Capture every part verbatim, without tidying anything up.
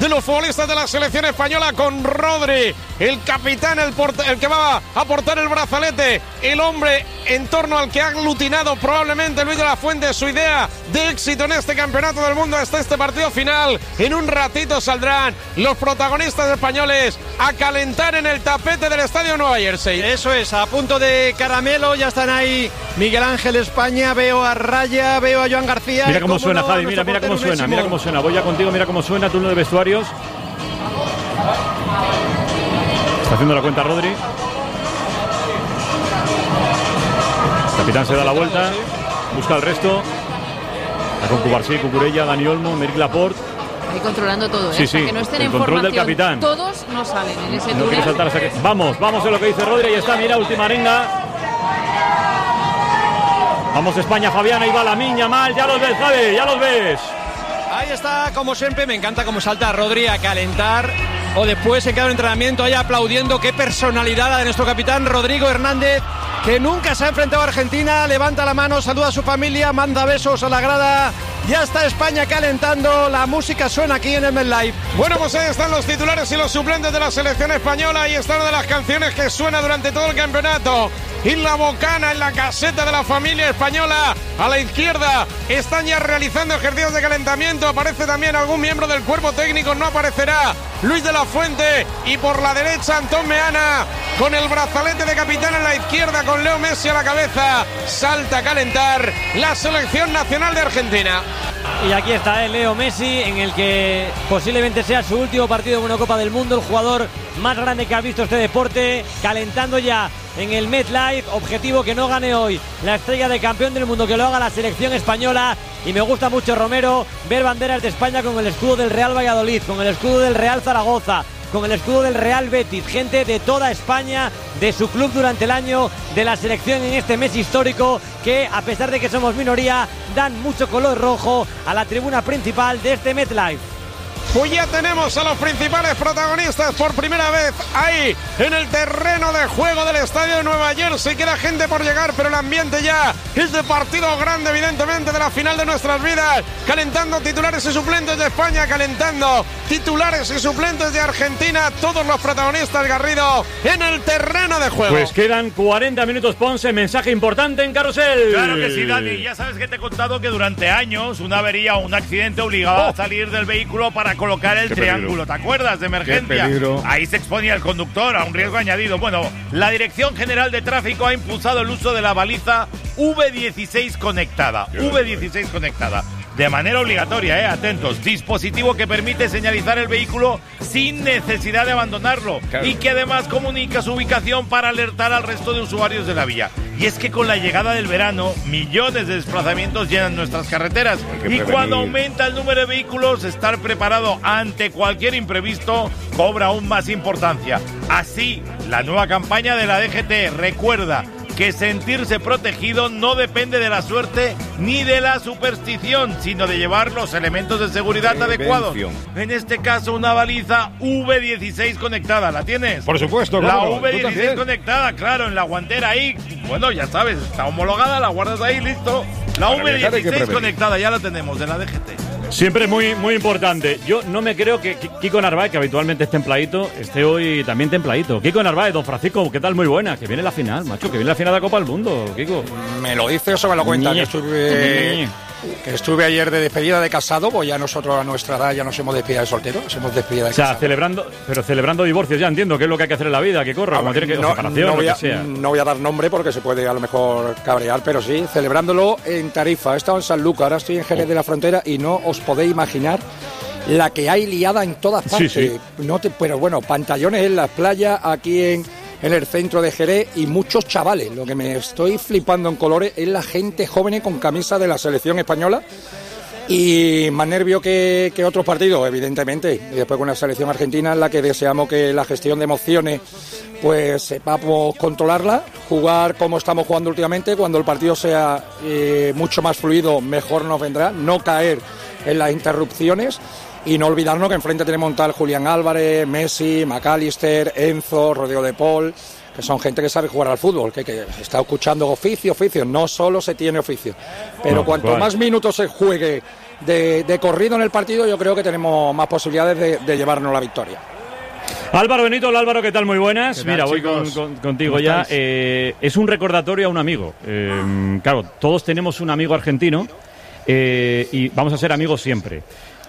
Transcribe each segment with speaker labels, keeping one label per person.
Speaker 1: de los futbolistas de la selección española, con Rodri, el capitán, el, el que va a portar el brazalete, el hombre en torno al que ha aglutinado probablemente Luis de la Fuente su idea de éxito en este campeonato del mundo hasta este partido final. En un ratito saldrán los protagonistas españoles a calentar en el tapete del estadio Nueva Jersey.
Speaker 2: Eso es, a punto de caramelo, ya están ahí Miguel Ángel España, veo a Raya, veo a Joan García.
Speaker 3: Mira cómo suena, no, Javi, mira, mira cómo suena, mira cómo suena. Voy ya contigo, mira cómo suena, turno de vestuarios. Está haciendo la cuenta Rodri. El capitán se da la vuelta, busca el resto. Está con Cubarsí, Cucurella, Dani Olmo, Meric Laporte.
Speaker 4: Ahí controlando todo, ¿eh?
Speaker 3: Sí, sí,
Speaker 4: hasta que no estén
Speaker 3: el
Speaker 4: en
Speaker 3: control
Speaker 4: formación,
Speaker 3: del capitán.
Speaker 4: Todos no salen en ese
Speaker 3: No
Speaker 4: túnel.
Speaker 3: saltar hasta que... Vamos, vamos en lo que dice Rodri. Ahí está, mira, última arenga. Vamos España, Fabián, ahí va la miña mal. Ya los ves, Javi, ya los ves.
Speaker 2: Ahí está, como siempre, me encanta cómo salta Rodri a calentar. O después en cada entrenamiento ahí aplaudiendo. Qué personalidad la de nuestro capitán Rodrigo Hernández, que nunca se ha enfrentado a Argentina. Levanta la mano, saluda a su familia, manda besos a la grada. Ya está España calentando, la música suena aquí en el MetLife.
Speaker 1: Bueno, pues ahí están los titulares y los suplentes de la selección española. Ahí está una de las canciones que suena durante todo el campeonato. Y la bocana en la caseta de la familia española. A la izquierda están ya realizando ejercicios de calentamiento. Aparece también algún miembro del cuerpo técnico, no aparecerá Luis de la Fuente. Y por la derecha Antón Meana, con el brazalete de capitán en la izquierda, con Leo Messi a la cabeza. Salta a calentar la selección nacional de Argentina.
Speaker 5: Y aquí está, ¿eh? Leo Messi, en el que posiblemente sea su último partido en una Copa del Mundo, el jugador más grande que ha visto este deporte, calentando ya en el MetLife. Objetivo que no gane hoy la estrella de campeón del mundo, que lo haga la selección española. Y me gusta mucho, Romero, ver banderas de España con el escudo del Real Valladolid, con el escudo del Real Zaragoza, con el escudo del Real Betis, gente de toda España, de su club durante el año, de la selección en este mes histórico, que a pesar de que somos minoría, dan mucho color rojo a la tribuna principal de este MetLife.
Speaker 1: Pues ya tenemos a los principales protagonistas por primera vez ahí en el terreno de juego del estadio de Nueva Jersey. Queda gente por llegar, pero el ambiente ya es de partido grande, evidentemente, de la final de nuestras vidas. Calentando titulares y suplentes de España, calentando titulares y suplentes de Argentina. Todos los protagonistas, Garrido, en el terreno de juego.
Speaker 3: Pues quedan cuarenta minutos, Ponce. Mensaje importante en Carrusel.
Speaker 6: Claro que sí, Dani. Ya sabes que te he contado que durante años una avería o un accidente obligaba oh. a salir del vehículo para colocar el Qué triángulo, peligro. ¿Te acuerdas? De emergencia. Ahí se exponía el conductor a un riesgo añadido. Bueno, la Dirección General de Tráfico ha impulsado el uso de la baliza V dieciséis conectada. Qué V dieciséis bueno. conectada. De manera obligatoria, eh, atentos. Dispositivo que permite señalizar el vehículo sin necesidad de abandonarlo. Claro. Y que además comunica su ubicación para alertar al resto de usuarios de la vía. Y es que con la llegada del verano, millones de desplazamientos llenan nuestras carreteras. Y prevenir. Cuando aumenta el número de vehículos, estar preparado ante cualquier imprevisto cobra aún más importancia. Así, la nueva campaña de la D G T recuerda que sentirse protegido no depende de la suerte ni de la superstición, sino de llevar los elementos de seguridad Prevención. adecuados. En este caso, una baliza V dieciséis conectada. ¿La tienes?
Speaker 3: Por supuesto.
Speaker 6: La
Speaker 3: claro.
Speaker 6: V dieciséis conectada, claro, en la guantera ahí. Bueno, ya sabes, está homologada, la guardas ahí, listo. La Para V dieciséis conectada, ya la tenemos, de la D G T.
Speaker 3: Siempre muy, muy importante. Yo no me creo que Kiko Narváez, que habitualmente es templadito, esté hoy también templadito. Kiko Narváez, don Francisco, ¿qué tal? Muy buena. Que viene la final, macho, que viene la final de la Copa del Mundo, Kiko.
Speaker 7: ¿Me lo dice o se me lo cuenta? Que estuve, que estuve ayer de despedida de casado, pues ya nosotros a nuestra edad ya nos hemos despedido de soltero, nos hemos despedido de
Speaker 3: o sea,
Speaker 7: casado.
Speaker 3: celebrando, pero celebrando divorcios, ya entiendo que es lo que hay que hacer en la vida, que corra, como tiene que,
Speaker 7: no,
Speaker 3: separación,
Speaker 7: no voy a,
Speaker 3: lo que sea.
Speaker 7: No voy a dar nombre porque se puede a lo mejor cabrear, pero sí, celebrándolo en Tarifa. He estado en San Lucas, ahora estoy en Jerez oh. de la Frontera y no os podéis imaginar la que hay liada en todas partes. Sí, sí. No te, pero bueno, pantallones en las playas, aquí en, en el centro de Jerez y muchos chavales. Lo que me estoy flipando en colores es la gente joven con camisa de la selección española. Y más nervio que, que otros partidos, evidentemente. Y después con la selección argentina, en la que deseamos que la gestión de emociones pues sepamos controlarla, jugar como estamos jugando últimamente. Cuando el partido sea eh, mucho más fluido, mejor nos vendrá. No caer en las interrupciones y no olvidarnos que enfrente tenemos tal Julián Álvarez, Messi, McAllister, Enzo, Rodrigo de Paul, que son gente que sabe jugar al fútbol, que, que está escuchando oficio, oficio. No solo se tiene oficio, pero no, cuanto ¿cuál? más minutos se juegue de, de corrido en el partido, yo creo que tenemos más posibilidades de, de llevarnos la victoria.
Speaker 3: Álvaro Benito, hola Álvaro, ¿qué tal? Muy buenas. Tal, Mira, voy con, con, contigo ya. Eh, es un recordatorio a un amigo. Eh, claro, todos tenemos un amigo argentino eh, y vamos a ser amigos siempre.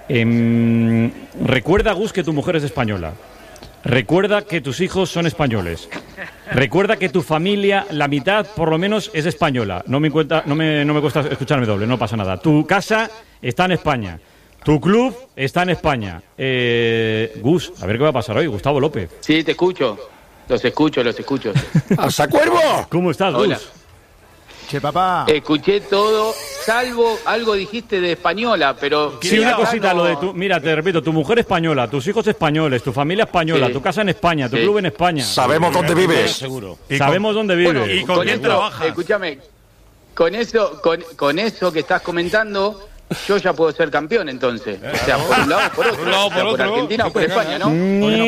Speaker 3: Eh, recuerda, Gus, que tu mujer es española. Recuerda que tus hijos son españoles. Recuerda que tu familia, la mitad por lo menos, es española. No me, cuenta, no me, no me cuesta escucharme doble, no pasa nada. Tu casa está en España. Tu club está en España. Eh, Gus, a ver qué va a pasar hoy. Gustavo López.
Speaker 8: Sí, te escucho. Los escucho, los escucho.
Speaker 7: ¡Hasta Cuervo!
Speaker 3: ¿Cómo estás, Gus?
Speaker 8: Hola.
Speaker 9: Che, papá.
Speaker 8: Escuché todo, salvo algo dijiste de española, pero...
Speaker 3: Sí, una cosita, no... lo de tu... Mira, te repito, tu mujer española, tus hijos españoles, tu familia española, sí. tu casa en España, tu sí. club en España.
Speaker 10: Sabemos dónde vives.
Speaker 3: Seguro. Sabemos dónde vives.
Speaker 8: Bueno,
Speaker 6: ¿Y con,
Speaker 8: con
Speaker 6: quién
Speaker 8: eso,
Speaker 6: trabajas?
Speaker 8: Escúchame, con eso, con, con eso que estás comentando... Yo ya puedo ser campeón, entonces. O sea, por un lado o por otro. Por, lado, por, o sea, por otro. Argentina o por España, ¿no?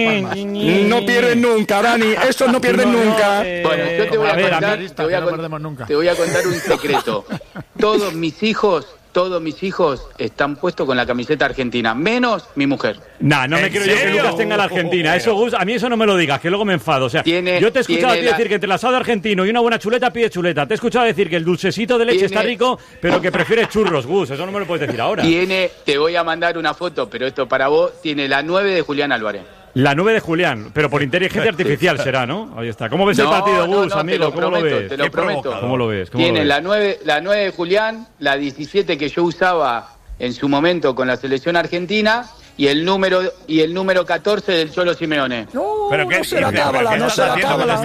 Speaker 7: No pierden nunca, Dani. Estos no pierden no, nunca.
Speaker 8: Eh, bueno, yo te voy a, a, ver, contar, te voy a, no te voy a contar un secreto. Todos mis hijos, todos mis hijos están puestos con la camiseta argentina, menos mi mujer.
Speaker 3: Nah, no me creo yo que Lucas tenga la Argentina. Eso, Gus, a mí eso no me lo digas, que luego me enfado. O sea, tiene, yo te he escuchado a ti la... decir que entre el asado argentino y una buena chuleta pide chuleta. Te he escuchado decir que el dulcecito de leche tiene... está rico, pero que prefieres churros, Gus. Eso no me lo puedes decir ahora.
Speaker 8: Tiene, te voy a mandar una foto, pero esto para vos, tiene la nueve de Julián Álvarez.
Speaker 3: La nube de Julián, pero por inteligencia artificial será, ¿no? Ahí está. ¿Cómo ves no, el partido, Gus, no, no, amigo?
Speaker 8: Lo
Speaker 3: ¿Cómo
Speaker 8: prometo,
Speaker 3: lo ves?
Speaker 8: Te lo prometo.
Speaker 3: ¿Cómo lo ves? ¿Cómo
Speaker 8: Tiene
Speaker 3: lo ves?
Speaker 8: la nueve, la nueve de Julián, la diecisiete que yo usaba en su momento con la selección argentina y el número y el número catorce del Cholo Simeone.
Speaker 7: No,
Speaker 6: pero qué,
Speaker 7: no se la cábala, no se la cábala.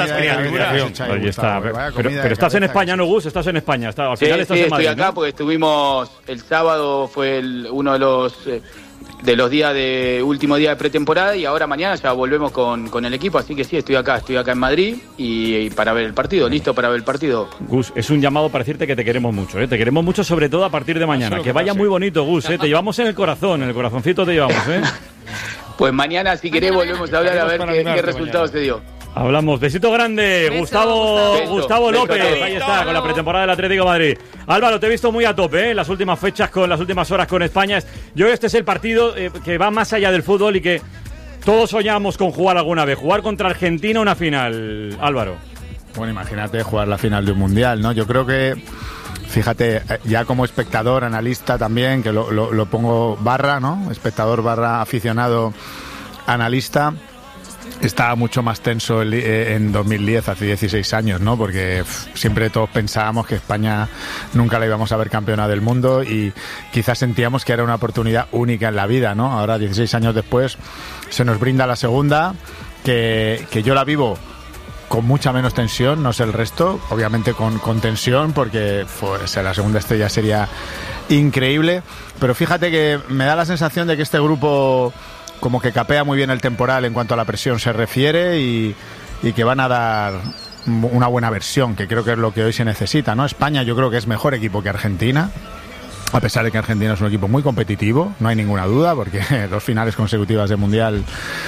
Speaker 3: Ahí está. Pero, pero estás en España, ¿no, Gus? Estás en España. Está, al final
Speaker 8: sí,
Speaker 3: estás
Speaker 8: sí,
Speaker 3: en Madrid,
Speaker 8: estoy acá
Speaker 3: ¿no?
Speaker 8: porque estuvimos el sábado, fue el, uno de los eh, de los días de último día de pretemporada y ahora mañana ya volvemos con, con el equipo, así que sí, estoy acá, estoy acá en Madrid y, y para ver el partido, listo para ver el partido.
Speaker 3: Gus, es un llamado para decirte que te queremos mucho, ¿eh? Te queremos mucho sobre todo a partir de mañana, que vaya muy bonito, Gus, ¿eh? Te llevamos en el corazón, en el corazoncito te llevamos, ¿eh?
Speaker 8: Pues mañana si querés volvemos a hablar a ver qué, qué resultado se dio.
Speaker 3: Hablamos. Besito grande, beso, Gustavo beso, Gustavo beso, López. Beso, ahí está, con la pretemporada del Atlético de Madrid. Álvaro, te he visto muy a tope, ¿eh? En las últimas fechas, con las últimas horas con España. Yo creo que este es el partido eh, que va más allá del fútbol y que todos soñamos con jugar alguna vez. Jugar contra Argentina una final, Álvaro.
Speaker 9: Bueno, imagínate jugar la final de un mundial, ¿no? Yo creo que, fíjate, ya como espectador, analista también, que lo, lo, lo pongo barra, ¿no? Espectador barra aficionado, analista. Estaba mucho más tenso en dos mil diez, hace dieciséis años, ¿no? Porque siempre todos pensábamos que España nunca la íbamos a ver campeona del mundo y quizás sentíamos que era una oportunidad única en la vida, ¿no? Ahora, dieciséis años después, se nos brinda la segunda, que, que yo la vivo con mucha menos tensión, no sé el resto, obviamente con, con tensión, porque pues, la segunda estrella sería increíble, pero fíjate que me da la sensación de que este grupo como que capea muy bien el temporal en cuanto a la presión se refiere y, y que van a dar una buena versión, que creo que es lo que hoy se necesita, ¿no? España yo creo que es mejor equipo que Argentina, a pesar de que Argentina es un equipo muy competitivo, no hay ninguna duda, porque dos finales consecutivas de Mundial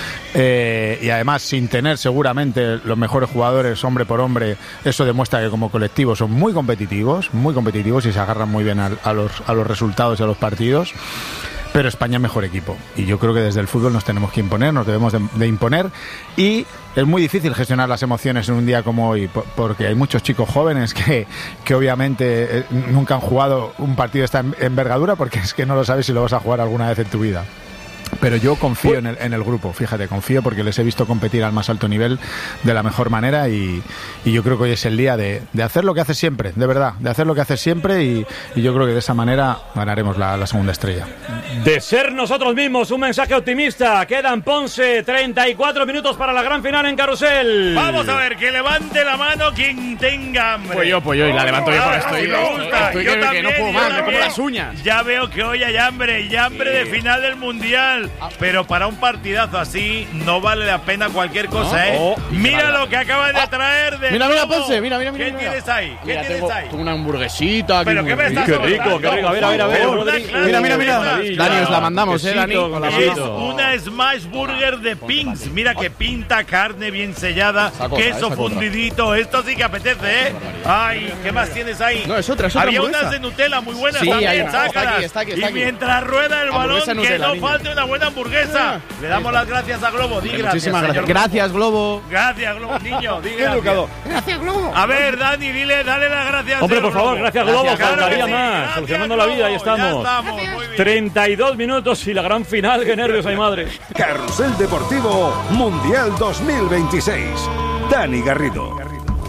Speaker 9: eh, y además sin tener seguramente los mejores jugadores hombre por hombre, eso demuestra que como colectivo son muy competitivos, muy competitivos y se agarran muy bien a, a, los, a los resultados de los partidos. Pero España es mejor equipo y yo creo que desde el fútbol nos tenemos que imponer, nos debemos de, de imponer y es muy difícil gestionar las emociones en un día como hoy porque hay muchos chicos jóvenes que, que obviamente nunca han jugado un partido de esta envergadura porque es que no lo sabes si lo vas a jugar alguna vez en tu vida. Pero yo confío en el, en el grupo, fíjate, confío porque les he visto competir al más alto nivel de la mejor manera y, y yo creo que hoy es el día de, de hacer lo que haces siempre, de verdad, de hacer lo que haces siempre y, y yo creo que de esa manera ganaremos la, la segunda estrella.
Speaker 3: De ser nosotros mismos, un mensaje optimista. Quedan, Ponce, treinta y cuatro minutos para la gran final en Carrusel.
Speaker 6: Vamos a ver, que levante la mano quien tenga hambre.
Speaker 2: Pues yo, pues yo, y la levanto yo porque estoy,
Speaker 6: me gusta.
Speaker 2: estoy
Speaker 6: yo
Speaker 2: que,
Speaker 6: también,
Speaker 2: que no puedo más, me
Speaker 6: también.
Speaker 2: como las uñas.
Speaker 6: Ya veo que hoy hay hambre y hambre sí. de final del Mundial. final, pero para un partidazo así no vale la pena cualquier cosa, ¿eh?
Speaker 10: Oh,
Speaker 6: mira lo que acaba de traer de
Speaker 10: Mira, mira,
Speaker 6: nuevo.
Speaker 10: Ponce, mira, mira, mira.
Speaker 6: ¿Qué
Speaker 10: mira.
Speaker 6: tienes ahí? ¿Qué
Speaker 10: Mira,
Speaker 6: tienes
Speaker 10: tengo,
Speaker 6: ahí?
Speaker 10: tengo una hamburguesita.
Speaker 6: Pero
Speaker 10: aquí
Speaker 6: qué
Speaker 10: muy
Speaker 6: me estás
Speaker 3: Qué rico, qué rico. A ver, a ver, a ver. Rodri.
Speaker 10: Mira, mira, mira. Dani, os la mandamos, ¿eh, Dani?
Speaker 3: Quesito con la
Speaker 6: Es
Speaker 3: quesito.
Speaker 6: una Smash Burger de Pins. Mira que pinta, carne bien sellada,
Speaker 10: Esa cosa,
Speaker 6: queso
Speaker 10: esa cosa.
Speaker 6: fundidito. Esto sí que apetece, ¿eh? Ay, ¿qué más tienes ahí?
Speaker 10: No, es otra, es otra
Speaker 6: Había
Speaker 10: hamburguesa.
Speaker 6: unas de Nutella muy buenas
Speaker 10: Sí,
Speaker 6: también,
Speaker 10: hay una. Está
Speaker 6: sácalas.
Speaker 10: aquí, está aquí, está
Speaker 6: y
Speaker 10: aquí.
Speaker 6: mientras rueda el balón,
Speaker 10: Hamburguesa
Speaker 6: que
Speaker 10: Nutella,
Speaker 6: no
Speaker 10: niño.
Speaker 6: falte una buena hamburguesa.
Speaker 10: Ah,
Speaker 6: Le damos las gracias a Globo. Di gracias,
Speaker 10: Muchísimas gracias.
Speaker 6: señor.
Speaker 10: Gracias, Globo.
Speaker 6: Gracias, Globo, niño. Di
Speaker 10: Qué
Speaker 6: gracias.
Speaker 10: educado.
Speaker 7: Gracias, Globo.
Speaker 6: A ver, Dani, dile, dale las gracias.
Speaker 3: Hombre,
Speaker 6: señor
Speaker 3: por favor,
Speaker 6: Globo.
Speaker 3: gracias, Globo.
Speaker 10: Gracias,
Speaker 3: Faltaría
Speaker 6: claro que sí.
Speaker 3: más.
Speaker 6: Gracias,
Speaker 3: Solucionando la vida, ahí
Speaker 6: Globo. Ya
Speaker 3: estamos.
Speaker 6: estamos, muy bien.
Speaker 3: treinta y dos minutos y la gran final. Qué nervios hay, madre.
Speaker 11: Carrusel Deportivo Mundial dos mil veintiséis. Dani Garrido.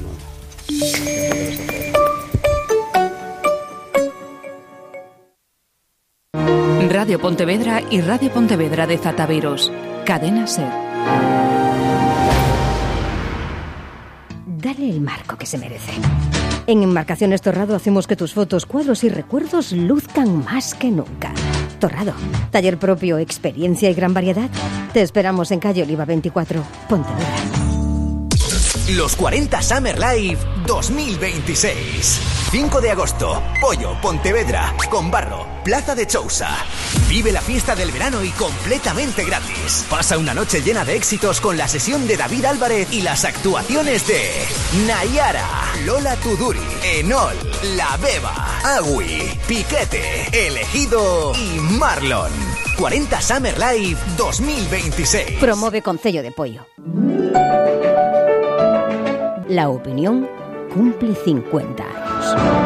Speaker 12: Radio Pontevedra y Radio Pontevedra de Zataveros. Cadena SER.
Speaker 13: Dale el marco que se merece. En Embarcaciones Torrado hacemos que tus fotos, cuadros y recuerdos luzcan más que nunca. Torrado, taller propio, experiencia y gran variedad. Te esperamos en calle Oliva veinticuatro, Pontevedra.
Speaker 14: Los cuarenta Summer Live dos mil veintiséis. cinco de agosto, Pollo, Pontevedra, Con Barro, Plaza de Chousa. Vive la fiesta del verano y completamente gratis. Pasa una noche llena de éxitos con la sesión de David Álvarez y las actuaciones de Nayara, Lola Tuduri, Enol, La Beba, Agui, Piquete, Elegido y Marlon. cuarenta Summer Live dos mil veintiséis.
Speaker 13: Promueve Concello de Pollo. La opinión cumple cincuenta años.